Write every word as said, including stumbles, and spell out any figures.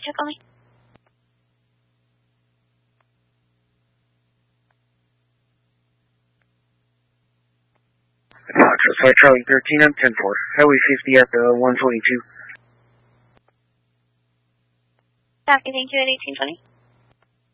check on me? Foxtrot Flight Charlie thirteen, I'm ten four. Highway fifty at the one twenty-two. Copy, thank you at eighteen twenty.